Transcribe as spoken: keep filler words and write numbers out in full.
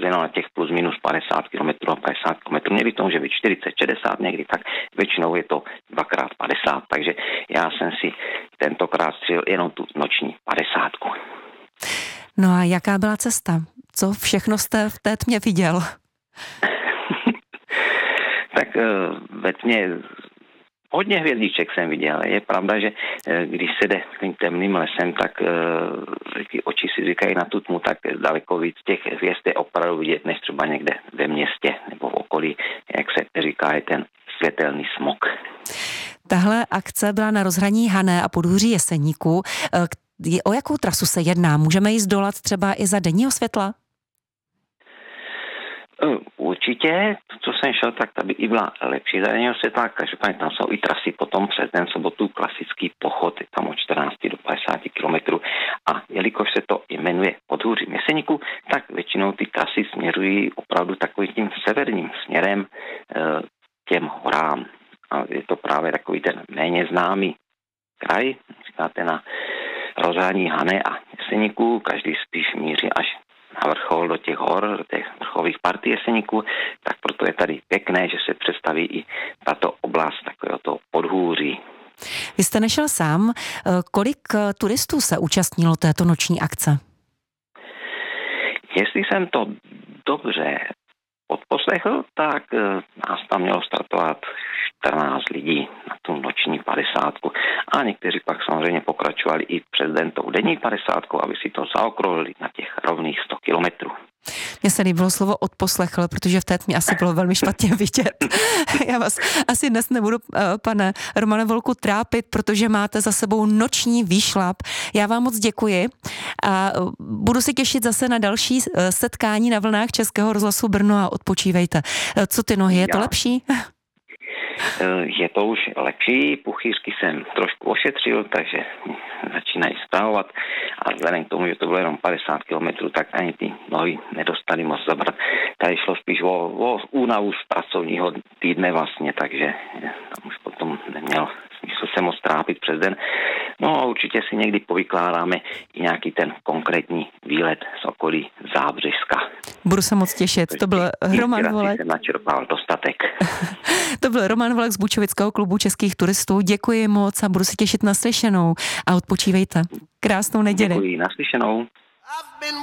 rozděleno na těch plus minus padesát kilometrů a padesát kilometrů. Někdy to může být čtyřicet, šedesát, někdy tak. Většinou je to dvakrát padesát, takže já jsem si tentokrát střelil jenom tu noční padesátku. No a jaká byla cesta? Co všechno jste v té tmě viděl? Tak ve tmě hodně hvězdiček jsem viděl. Je pravda, že když se jde tím temným lesem, tak ty oči si říkají na tu tmu, tak daleko víc těch hvězd je opravdu vidět, než třeba někde ve městě nebo v okolí, jak se říká, je ten světelný smog. Tahle akce byla na rozhraní Hané a Podhůří Jeseníku. O jakou trasu se jedná? Můžeme ji zdolat třeba i za denního světla? Určitě, co jsem šel, tak ta by i byla lepší za denního světla. Každopádně tam jsou i trasy potom přes den sobotu, klasický pochod, je tam od čtrnáct do padesáti kilometrů. A jelikož se to jmenuje Podhůří Jeseníku, tak většinou ty trasy směřují opravdu takovým tím severním směrem k těm horám. A je to právě takový ten méně známý kraj, říkáte na rozhraní Hané a Jeseníku, každý spíš míří až na vrchol do těch hor, do těch vrcholových partí Jeseníku, tak proto je tady pěkné, že se představí i tato oblast takového toho podhůří. Vy jste nešel sám. Kolik turistů se účastnilo této noční akce? Jestli jsem to dobře odposlechl, tak nás tam mělo startovat čtrnáct lidí na tu noční padesátku a někteří pak samozřejmě pokračovali i přes den tou denní padesátkou, aby si to zaokrouhlili na těch rovných sto kilometrů. Mně se líbilo slovo odposlechl, protože v té tmě asi bylo velmi špatně vidět. Já vás asi dnes nebudu, pane Romane Volku, trápit, protože máte za sebou noční výšlap. Já vám moc děkuji a budu si těšit zase na další setkání na vlnách Českého rozhlasu Brno a odpočívejte. Co ty nohy, je to lepší? Je to už lepší, puchýřky jsem trošku ošetřil, takže začínají zpravovat a vzhledem k tomu, že to bylo jenom padesát kilometrů, tak ani ty nohy nedostali moc zabrat. Tady šlo spíš o, o únavu z pracovního týdne vlastně, takže tam už potom neměl smysl se moc trápit přes den. No a určitě si někdy povykládáme i nějaký ten konkrétní výlet z okolí Zábřežska. Budu se moc těšit. To byl Roman Volek. Jsem načerpal dostatek. To byl Roman Volek z Bučovického klubu českých turistů. Děkuji moc a budu se těšit na slyšenou a odpočívejte. Krásnou neděli. Děkuji, naslyšenou.